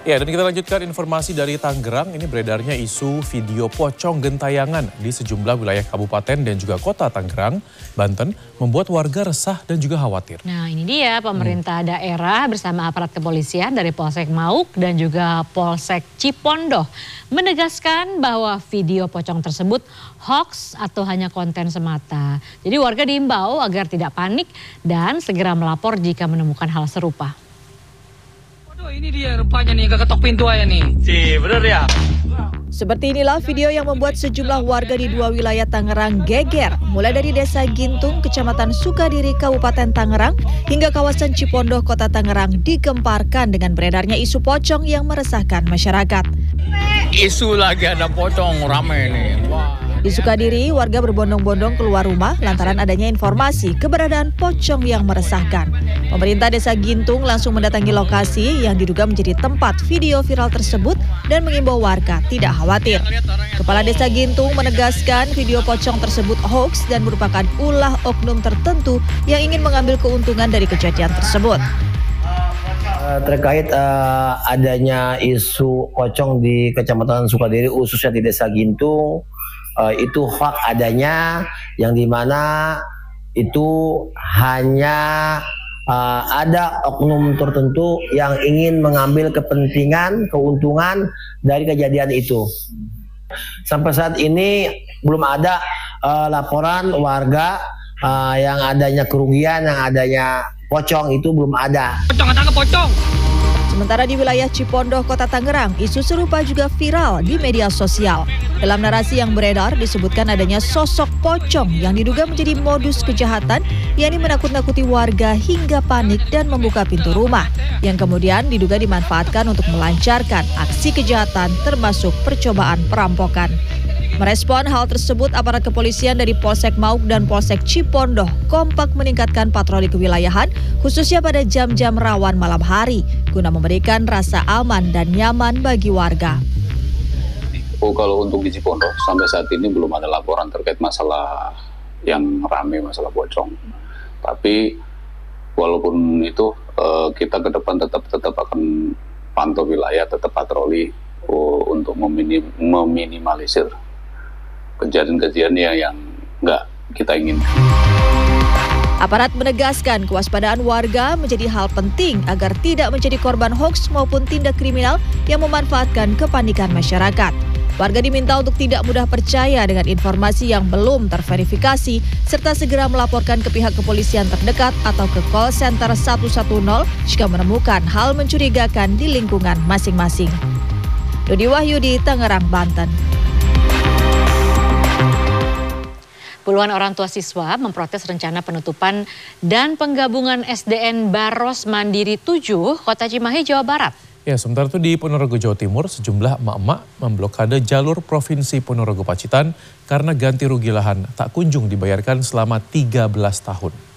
Ya, dan kita lanjutkan informasi dari Tangerang. Ini beredarnya isu video pocong gentayangan di sejumlah wilayah kabupaten dan juga kota Tangerang, Banten, membuat warga resah dan juga khawatir. Nah, ini dia pemerintah daerah bersama aparat kepolisian dari Polsek Mauk dan juga Polsek Cipondoh menegaskan bahwa video pocong tersebut hoax atau hanya konten semata. Jadi warga diimbau agar tidak panik dan segera melapor jika menemukan hal serupa. Ini dia rupanya nih, gak ketok pintu aja nih. Bener ya. Seperti inilah video yang membuat sejumlah warga di dua wilayah Tangerang geger. Mulai dari Desa Gintung, Kecamatan Sukadiri, Kabupaten Tangerang, hingga kawasan Cipondoh, Kota Tangerang digemparkan dengan beredarnya isu pocong yang meresahkan masyarakat. Isu lagi ada pocong rame nih. Di Sukadiri, warga berbondong-bondong keluar rumah lantaran adanya informasi keberadaan pocong yang meresahkan. Pemerintah Desa Gintung langsung mendatangi lokasi yang diduga menjadi tempat video viral tersebut dan mengimbau warga tidak khawatir. Kepala Desa Gintung menegaskan video pocong tersebut hoax dan merupakan ulah oknum tertentu yang ingin mengambil keuntungan dari kejadian tersebut. Terkait adanya isu pocong di Kecamatan Sukadiri, khususnya di Desa Gintung, itu hoax adanya, yang dimana itu hanya ada oknum tertentu yang ingin mengambil kepentingan, keuntungan dari kejadian itu. Sampai saat ini belum ada laporan warga yang adanya kerugian, yang adanya pocong, itu belum ada. Pocong, tangkap pocong. Sementara di wilayah Cipondoh, Kota Tangerang, isu serupa juga viral di media sosial. Dalam narasi yang beredar disebutkan adanya sosok pocong yang diduga menjadi modus kejahatan, yakni menakut-nakuti warga hingga panik dan membuka pintu rumah, yang kemudian diduga dimanfaatkan untuk melancarkan aksi kejahatan termasuk percobaan perampokan. Merespon hal tersebut, aparat kepolisian dari Polsek Mauk dan Polsek Cipondoh kompak meningkatkan patroli kewilayahan, khususnya pada jam-jam rawan malam hari, guna memberikan rasa aman dan nyaman bagi warga. Kalau untuk di Cipondoh, sampai saat ini belum ada laporan terkait masalah yang ramai, masalah pocong. Tapi walaupun itu, kita ke depan tetap akan pantau wilayah, tetap patroli untuk meminimalisir kejadian-kejadian yang nggak kita inginkan. Aparat menegaskan kewaspadaan warga menjadi hal penting agar tidak menjadi korban hoaks maupun tindak kriminal yang memanfaatkan kepanikan masyarakat. Warga diminta untuk tidak mudah percaya dengan informasi yang belum terverifikasi, serta segera melaporkan ke pihak kepolisian terdekat atau ke call center 110 jika menemukan hal mencurigakan di lingkungan masing-masing. Dodi Wahyudi, Tangerang, Banten. Puluhan orang tua siswa memprotes rencana penutupan dan penggabungan SDN Baros Mandiri 7, Kota Cimahi, Jawa Barat. Ya, sementara itu di Ponorogo, Jawa Timur, sejumlah emak-emak memblokade jalur Provinsi Ponorogo Pacitan karena ganti rugi lahan tak kunjung dibayarkan selama 13 tahun.